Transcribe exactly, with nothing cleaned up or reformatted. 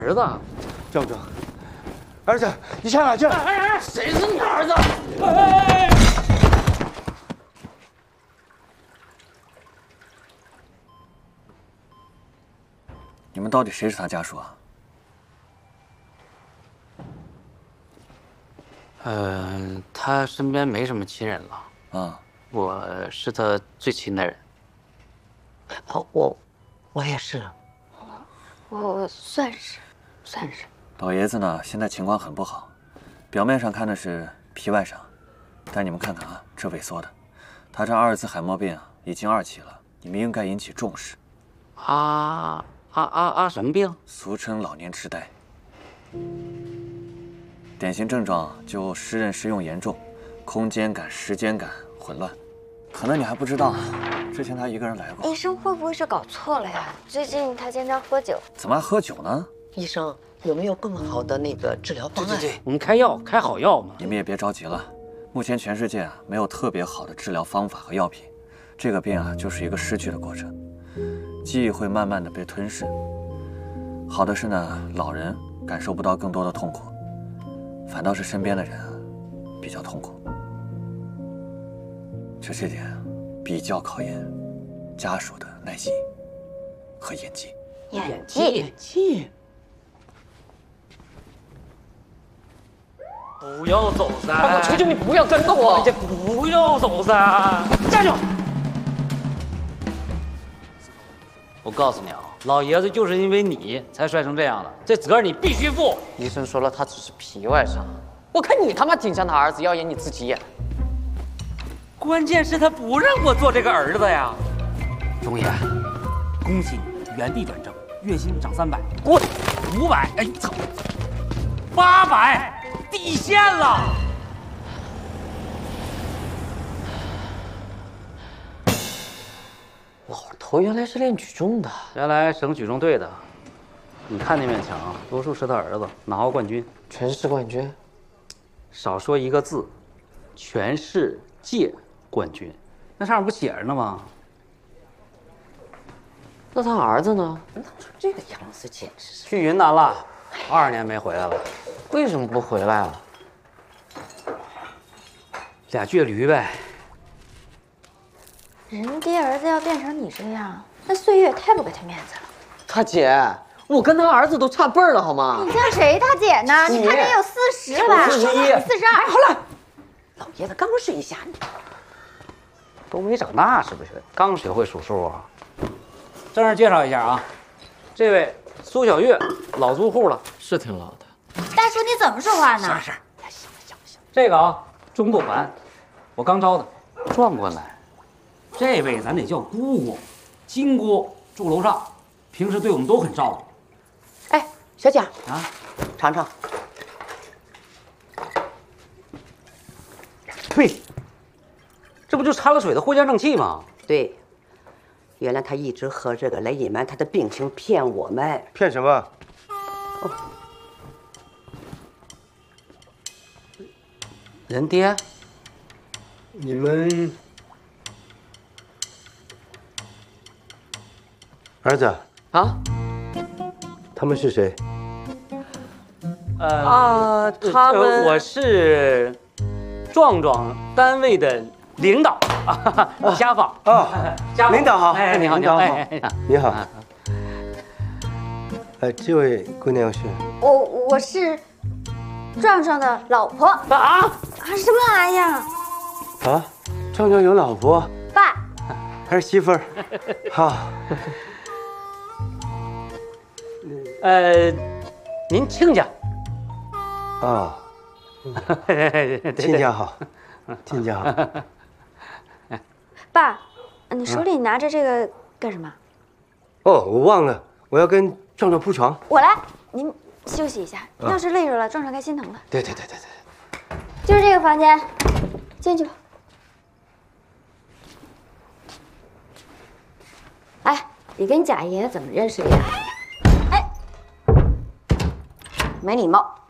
儿子， 壮壮，儿子，你上哪去？ 哎哎，谁是你儿子？哎！ 你们到底谁是他家属啊？ 嗯、呃，他身边没什么亲人了。 啊， 我是他最亲的人。 哦，我，我也是。 我算是，算是。 老爷子呢，现在情况很不好，表面上看的是皮外伤，但你们看看啊，这萎缩的，他这阿尔兹海默病啊，已经二期了，你们应该引起重视。 啊啊啊啊！什么病？ 俗称老年痴呆。典型症状就失认失用严重，空间感、时间感混乱。可能你还不知道，之前他一个人来过。 医生会不会是搞错了呀？最近他经常喝酒。 怎么还喝酒呢？ 医生有没有更好的那个治疗方案？ 对对对，我们开药，开好药嘛。 你们也别着急了，目前全世界啊没有特别好的治疗方法和药品。这个病啊就是一个失去的过程，记忆会慢慢的被吞噬。好的是呢，老人感受不到更多的痛苦。反倒是身边的人比较痛苦，就这点比较考验家属的耐心和演技。 演技， 演技。 不要走噻！ 我求求你不要跟着我！ 这不要走噻！站住！我告诉你啊，老爷子就是因为你才摔成这样的，这责任你必须负。医生说了，他只是皮外伤。 我看你他妈挺像他儿子，要演你自己演。 关键是他不让我做这个儿子呀。钟爷，恭喜你原地转正，月薪涨三百，滚！五百，哎操，八百，底线了。 老头原来是练举重的， 原来省举重队的。你看那面墙，多数是他儿子拿过冠军， 全市冠军。 少说一个字，全世界冠军。那上面不写着呢吗？ 那他儿子呢？弄成这个样子，简直是…… 去云南了，二十年没回来了。 为什么不回来了？ 俩倔驴呗。 人爹儿子要变成你这样，那岁月也太不给他面子了。 大姐，我跟他儿子都差辈儿了，好吗？ 你叫谁大姐呢？你看人有四十了吧？ 四十一， 四十二。 好了，老爷子刚睡一下，你都没长大是不是？刚学会数数啊。正式介绍一下啊，这位苏小月，老租户了， 是挺老的。 大叔，你怎么说话呢？ 是是。这个啊，钟不凡，我刚招的，转过来。这位咱得叫姑姑，金姑，住楼上，平时对我们都很照顾。 哎，小贾啊， 尝尝。 呸！这不就掺了水的藿香正气吗？ 对，原来他一直喝这个来隐瞒他的病情，骗我们。 骗什么？ 哦， 人爹， 你们儿子啊？ 他们是谁？ 呃啊，他们、 呃、我是壮壮单位的领导啊，家访啊， 家访领导好， 哎，你好， 领导好， 哎哎你好。哎，这位姑娘是？ 我我是壮壮的老婆啊啊！ 什么玩意儿？ 啊，壮壮有老婆？ 爸， 儿媳妇儿。好。 呃，您亲家。 啊。亲家好，亲家好。 爸，你手里拿着这个干什么？ 哦，我忘了，我要跟壮壮铺床。 我来，您休息一下。要是累着了，壮壮该心疼了。 对对对对对， 就是这个房间，进去吧。哎，你跟贾爷怎么认识的呀？哎，没礼貌。